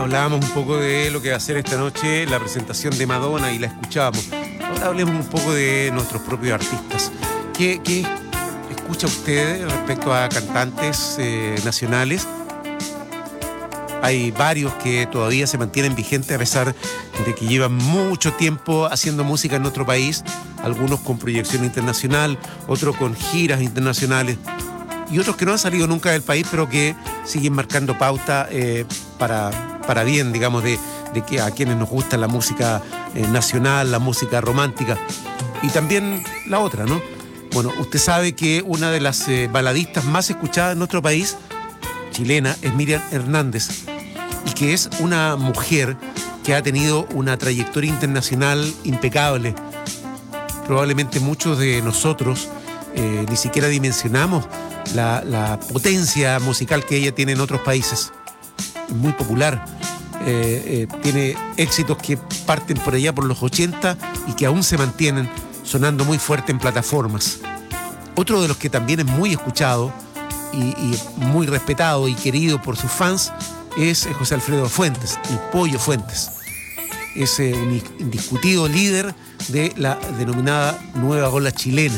Hablábamos un poco de lo que va a ser esta noche la presentación de Madonna y la escuchábamos. Ahora hablemos un poco de nuestros propios artistas. ¿Qué escucha usted respecto a cantantes nacionales? Hay varios que todavía se mantienen vigentes a pesar de que llevan mucho tiempo haciendo música en nuestro país, algunos con proyección internacional, otros con giras internacionales y otros que no han salido nunca del país, pero que siguen marcando pauta para bien, digamos, de que a quienes nos gusta la música nacional, la música romántica y también la otra, ¿no? Bueno, usted sabe que una de las baladistas más escuchadas en nuestro país, chilena, es Miriam Hernández, y que es una mujer que ha tenido una trayectoria internacional impecable. Probablemente muchos de nosotros ni siquiera dimensionamos la potencia musical que ella tiene en otros países. Es muy popular. Tiene éxitos que parten por allá por los 80 y que aún se mantienen sonando muy fuerte en plataformas. Otro de los que también es muy escuchado y muy respetado y querido por sus fans es José Alfredo Fuentes, el Pollo Fuentes. Es un indiscutido líder de la denominada Nueva Ola chilena.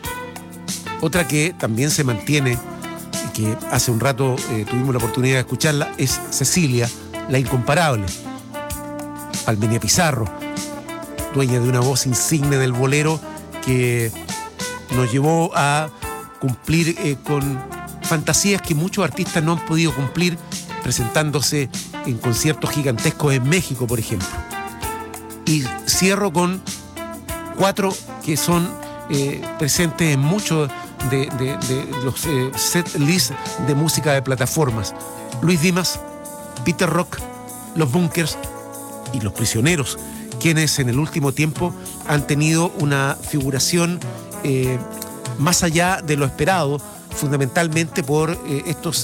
Otra que también se mantiene y que hace un rato tuvimos la oportunidad de escucharla es Cecilia, la incomparable. Palmenia Pizarro, dueña de una voz insigne del bolero que nos llevó a cumplir con fantasías que muchos artistas no han podido cumplir, presentándose en conciertos gigantescos en México, por ejemplo. Y cierro con 4 que son presentes en muchos de los set lists de música de plataformas. Luis Dimas, Peter Rock, Los Bunkers y Los Prisioneros, quienes en el último tiempo han tenido una figuración más allá de lo esperado, fundamentalmente por estos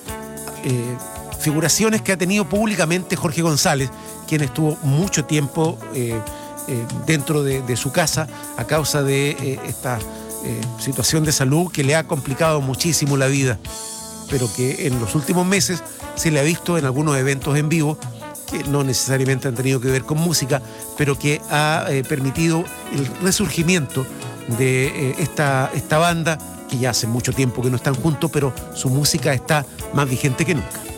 figuraciones que ha tenido públicamente Jorge González, quien estuvo mucho tiempo dentro de su casa a causa de esta situación de salud que le ha complicado muchísimo la vida, pero que en los últimos meses se le ha visto en algunos eventos en vivo que no necesariamente han tenido que ver con música, pero que ha permitido el resurgimiento de esta banda, que ya hace mucho tiempo que no están juntos, pero su música está más vigente que nunca.